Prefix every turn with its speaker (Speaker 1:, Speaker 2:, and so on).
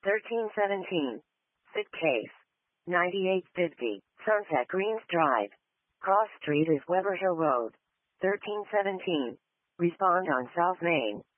Speaker 1: 1317. Fit case. 9850. Sunset Greens Drive. Cross Street is Weber Hill Road. 1317. Respond on South Main.